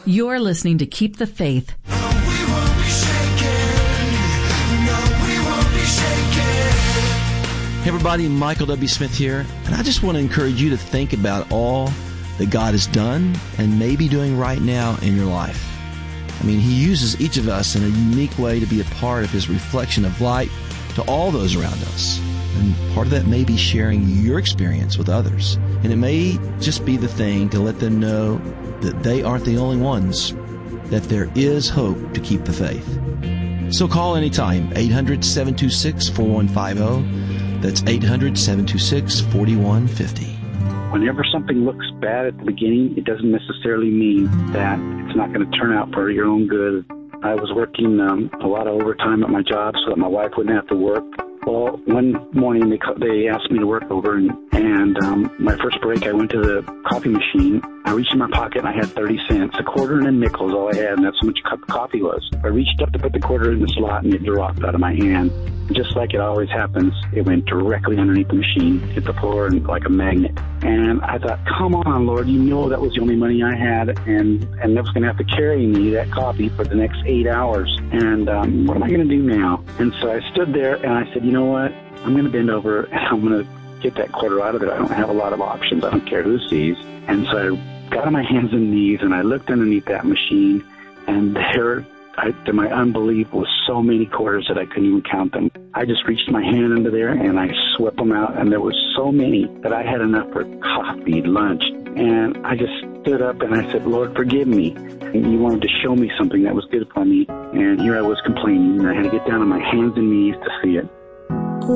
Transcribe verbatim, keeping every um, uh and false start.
You're listening to Keep the Faith. No, we won't be shaken. No, we won't be shaken. Hey everybody, Michael W. Smith here, and I just want to encourage you to think about all that God has done and may be doing right now in your life. I mean, He uses each of us in a unique way to be a part of His reflection of light to all those around us. And part of that may be sharing your experience with others. And it may just be the thing to let them know that they aren't the only ones, that there is hope to keep the faith. So call anytime, eight hundred, seven two six, four one five zero. That's eight hundred, seven two six, four one five zero. Whenever something looks bad at the beginning, it doesn't necessarily mean that it's not going to turn out for your own good. I was working um, a lot of overtime at my job so that my wife wouldn't have to work. Well, one morning they they asked me to work over, and, and um, my first break, I went to the coffee machine. I reached in my pocket, and I had thirty cents. A quarter and a nickel is all I had, and that's how much a cup of coffee was. I reached up to put the quarter in the slot, and it dropped out of my hand. Just like it always happens, it went directly underneath the machine, hit the floor, and like a magnet. And I thought, come on, Lord, you know that was the only money I had, and, and that was going to have to carry me that coffee for the next eight hours. And um, what am I going to do now? And so I stood there, and I said, you know what? I'm going to bend over, and I'm going to get that quarter out of there. I don't have a lot of options. I don't care who sees. And so I got on my hands and knees, and I looked underneath that machine, and there, I, to my unbelief, was so many quarters that I couldn't even count them. I just reached my hand under there, and I swept them out, and there was so many that I had enough for coffee, lunch. And I just stood up, and I said, Lord, forgive me. And you wanted to show me something that was good for me, and here I was complaining, and I had to get down on my hands and knees to see it.